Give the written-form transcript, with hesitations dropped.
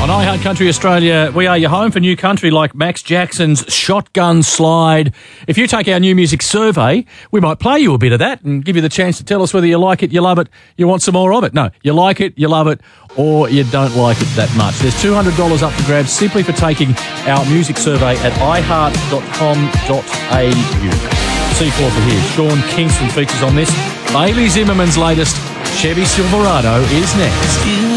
iHeart Country Australia, we are your home for new country like Max Jackson's Shotgun Slide. If you take our new music survey, we might play you a bit of that and give you the chance to tell us whether you like it, you love it, you want some more of it. No, you like it, you love it, or you don't like it that much. There's $200 up for grabs simply for taking our music survey at iheart.com.au. C4 for here. Sean Kingston features on this. Bailey Zimmerman's latest Chevy Silverado is next.